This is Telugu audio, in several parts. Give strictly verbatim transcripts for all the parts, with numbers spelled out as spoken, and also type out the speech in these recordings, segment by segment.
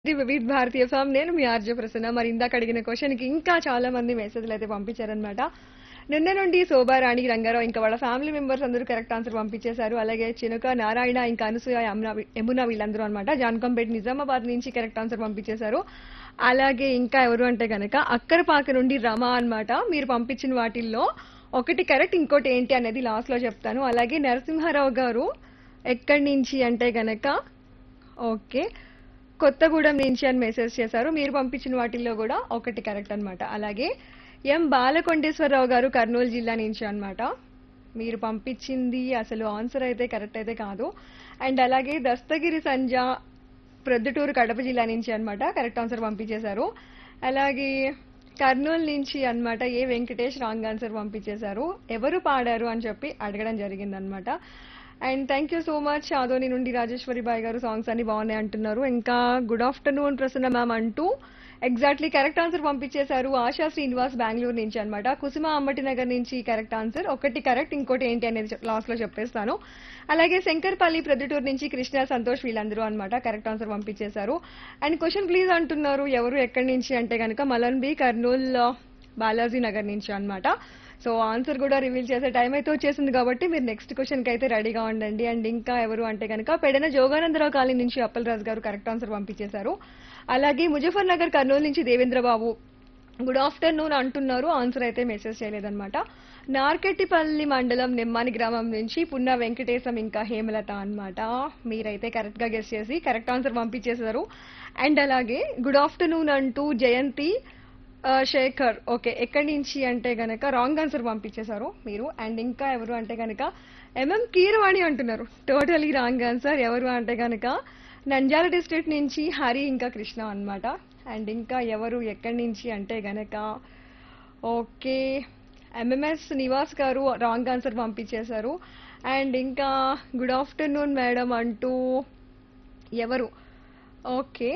ఇది వివిధ భారతీయ ఫామ్ నేను మీ ఆర్జే ప్రసన్న. మరి ఇందాక అడిగిన క్వశ్చన్ కి ఇంకా చాలా మంది మెసేజ్లు అయితే పంపించారనమాట. నిన్న నుండి శోభారాణి రంగారావు ఇంకా వాళ్ళ ఫ్యామిలీ మెంబర్స్ అందరూ కరెక్ట్ ఆన్సర్ పంపించేశారు. అలాగే చినుక నారాయణ ఇంకా అనసూయ యమున యమున వీళ్ళందరూ అనమాట జాన్కంపేట్ నిజామాబాద్ నుంచి కరెక్ట్ ఆన్సర్ పంపించేశారు. అలాగే ఇంకా ఎవరు అంటే గనక అక్కరపాక నుండి రమ అన్నమాట. మీరు పంపించిన వాటిల్లో ఒకటి కరెక్ట్, ఇంకోటి ఏంటి అనేది లాస్ట్ లో చెప్తాను. అలాగే నరసింహారావు గారు ఎక్కడి నుంచి అంటే గనక ఓకే కొత్తగూడెం నుంచి అని మెసేజ్ చేశారు. మీరు పంపించిన వాటిల్లో కూడా ఒకటి కరెక్ట్ అన్నమాట. అలాగే ఎం బాలకొండేశ్వరరావు గారు కర్నూలు జిల్లా నుంచి అన్నమాట. మీరు పంపించింది అసలు ఆన్సర్ అయితే కరెక్ట్ అయితే కాదు. అండ్ అలాగే దస్తగిరి సంజ ప్రొద్దుటూరు కడప జిల్లా నుంచి అన్నమాట కరెక్ట్ ఆన్సర్ పంపించేశారు. అలాగే కర్నూలు నుంచి అన్నమాట ఏ వెంకటేష్ రాంగ్ ఆన్సర్ పంపించేశారు. ఎవరు పాడారు అని చెప్పి అడగడం జరిగిందనమాట. And thank you so much. Adoni నుండి రాజేశ్వరి బాయ్ గారు సాంగ్స్ అన్ని బాగున్నాయి అంటున్నారు. ఇంకా గుడ్ ఆఫ్టర్నూన్ ప్రసన్న మ్యామ్ అంటూ ఎగ్జాక్ట్లీ కరెక్ట్ ఆన్సర్ పంపించేశారు. ఆశా శ్రీనివాస్ బెంగళూరు నుంచి అన్నమాట. కుసుమ అంబటి నగర్ నుంచి కరెక్ట్ ఆన్సర్. ఒకటి కరెక్ట్, ఇంకోటి ఏంటి అనేది లాస్ట్ లో చెప్పేస్తాను. అలాగే శంకర్పల్లి ప్రొద్దుటూరు నుంచి కృష్ణ సంతోష్ వీళ్ళందరూ అన్నమాట కరెక్ట్ ఆన్సర్ పంపించేశారు. అండ్ క్వశ్చన్ ప్లీజ్ అంటున్నారు. ఎవరు ఎక్కడి నుంచి అంటే కనుక మలన్ బి కర్నూలు బాలాజీ నగర్ నుంచి అన్నమాట. సో ఆన్సర్ కూడా రివీల్ చేసే టైం అయితే వచ్చేసింది కాబట్టి మీరు నెక్స్ట్ క్వశ్చన్ కి అయితే రెడీగా ఉండండి. అండ్ ఇంకా ఎవరు అంటే కనుక పెడన జోగానందరావు కాలనీ నుంచి అప్పలరాజు గారు కరెక్ట్ ఆన్సర్ పంపించేశారు. అలాగే ముజఫర్ నగర్ కర్నూలు నుంచి దేవేంద్రబాబు గుడ్ ఆఫ్టర్నూన్ అంటున్నారు. ఆన్సర్ అయితే మెసేజ్ చేయలేదన్నమాట. నార్కెట్టిపల్లి మండలం నిమ్మాని గ్రామం నుంచి పున్న వెంకటేశం ఇంకా హేమలత అన్నమాట. మీరైతే కరెక్ట్ గా గెస్ చేసి కరెక్ట్ ఆన్సర్ పంపించేశారు. అండ్ అలాగే గుడ్ ఆఫ్టర్నూన్ అంటూ జయంతి శేఖర్ ఓకే ఎక్కడి నుంచి అంటే గనక రాంగ్ ఆన్సర్ పంపించేశారు మీరు. అండ్ ఇంకా ఎవరు అంటే గనక ఎంఎం కీరవాణి అంటున్నారు. Totally wrong answer. ఎవరు అంటే గనక నంద్యాల డిస్ట్రిక్ట్ నుంచి హరి ఇంకా కృష్ణ అన్నమాట. అండ్ ఇంకా ఎవరు ఎక్కడి నుంచి అంటే గనక ఓకే ఎంఎంఎస్ నివాస్ గారు రాంగ్ ఆన్సర్ పంపించేశారు. అండ్ ఇంకా గుడ్ ఆఫ్టర్నూన్ మేడం అంటూ ఎవరు ఓకే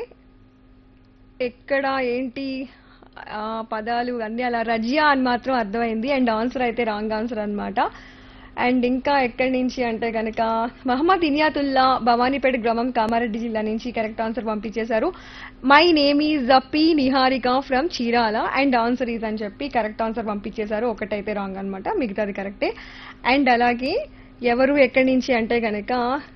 ఎక్కడ ఏంటి పదాలు అన్ని అలా రజియా అని మాత్రం అర్థమైంది. అండ్ ఆన్సర్ అయితే రాంగ్ ఆన్సర్ అన్నమాట. అండ్ ఇంకా ఎక్కడి నుంచి అంటే కనుక మహమ్మద్ ఇనియాతుల్లా భవానీపేట గ్రామం కామారెడ్డి జిల్లా నుంచి కరెక్ట్ ఆన్సర్ పంపించేశారు. My name is P Niharika from Chirala and answer is అని చెప్పి కరెక్ట్ ఆన్సర్ పంపించేశారు. ఒకటైతే రాంగ్ అనమాట, మిగతాది కరెక్టే. అండ్ అలాగే ఎవరు ఎక్కడి నుంచి అంటే కనుక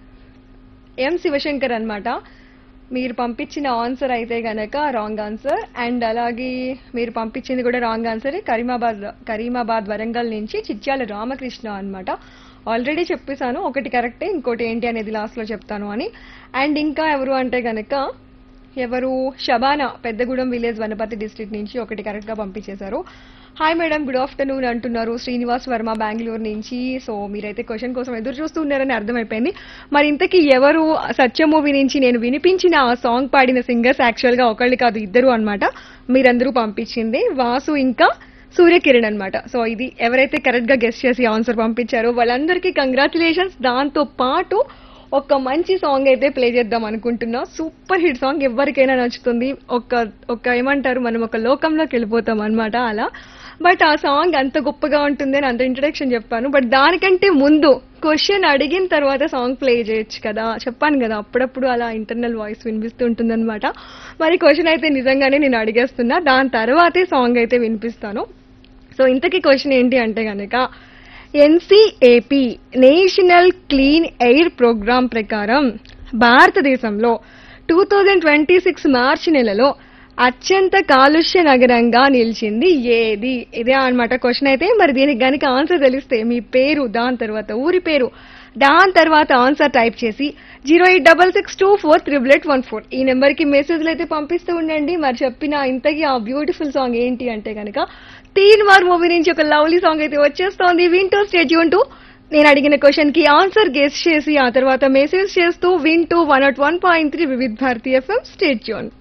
ఎం శివశంకర్ అన్నమాట. మీరు పంపించిన ఆన్సర్ అయితే గనక రాంగ్ ఆన్సర్. అండ్ అలాగే మీరు పంపించింది కూడా రాంగ్ ఆన్సర్. కరీమాబాద్ కరీమాబాద్ వరంగల్ నుంచి చిట్యాల రామకృష్ణ అన్నమాట. ఆల్రెడీ చెప్పేశాను ఒకటి కరెక్టే, ఇంకోటి ఏంటి అనేది లాస్ట్ లో చెప్తాను అని. అండ్ ఇంకా ఎవరు అంటే గనక ఎవరు షబానా పెద్దగూడెం విలేజ్ వనపర్తి డిస్ట్రిక్ట్ నుంచి ఒకటి కరెక్ట్ గా పంపించేశారు. హాయ్ మేడం గుడ్ ఆఫ్టర్నూన్ అంటున్నారు శ్రీనివాస్ వర్మ బెంగళూరు నుంచి. సో మీరైతే క్వశ్చన్ కోసం ఎదురు చూస్తున్నారని అర్థమైపోయింది. మరి ఇంతకీ ఎవరు సత్య మూవీ నుంచి నేను వినిపించిన ఆ సాంగ్ పాడిన సింగర్స్ యాక్చువల్ గా ఒకళ్ళు కాదు ఇద్దరు అన్నమాట. మీరందరూ పంపించింది వాసు ఇంకా సూర్యకిరణ్ అన్నమాట. సో ఇది ఎవరైతే కరెక్ట్ గా గెస్ట్ చేసి ఆన్సర్ పంపించారో వాళ్ళందరికీ కంగ్రాచులేషన్స్. దాంతో పాటు ఒక మంచి సాంగ్ అయితే ప్లే చేద్దాం అనుకుంటున్నా. సూపర్ హిట్ సాంగ్, ఎవరికైనా నచ్చుతుంది. ఒక ఒక ఏమంటారు మనం ఒక లోకంలోకి వెళ్ళిపోతాం అనమాట అలా. బట్ ఆ సాంగ్ అంత గొప్పగా ఉంటుంది అని అంత ఇంట్రడక్షన్ చెప్పాను. బట్ దానికంటే ముందు క్వశ్చన్ అడిగిన తర్వాత సాంగ్ ప్లే చేయొచ్చు కదా, చెప్పాను కదా అప్పుడప్పుడు అలా ఇంటర్నల్ వాయిస్ వినిపిస్తూ ఉంటుంది అనమాట. మరి క్వశ్చన్ అయితే నిజంగానే నేను అడిగేస్తున్నా, దాని తర్వాతే సాంగ్ అయితే వినిపిస్తాను. సో ఇంతకీ క్వశ్చన్ ఏంటి అంటే కనుక NCAP national clean air programme ప్రకారం భారతదేశంలో టూ థౌజండ్ ట్వంటీ సిక్స్ మార్చి నెలలో అత్యంత కాలుష్య నగరంగా నిలిచింది ఏది? ఇదే అన్నమాట క్వశ్చన్ అయితే. మరి దీనికి గనుక ఆన్సర్ తెలిస్తే మీ పేరు, దాని తర్వాత ఊరి పేరు, దాని తర్వాత ఆన్సర్ టైప్ చేసి zero eight double six two four triple eight one four ఈ నెంబర్ కి మెసేజ్లు అయితే పంపిస్తూ ఉండండి. మరి చెప్పిన ఇంతకీ ఆ బ్యూటిఫుల్ సాంగ్ ఏంటి అంటే కనుక తీన్ వార్ మూవీ నుంచి ఒక లవ్లీ సాంగ్ అయితే వచ్చేస్తోంది. వింటూ స్టేట్ యూన్ టు నేను అడిగిన క్వశ్చన్ కి ఆన్సర్ గెస్ చేసి ఆ తర్వాత మెసేజ్ చేస్తూ వింటూ one not one point three వివిధ భారతీయ ఎఫ్ఎం స్టేట్ యూన్.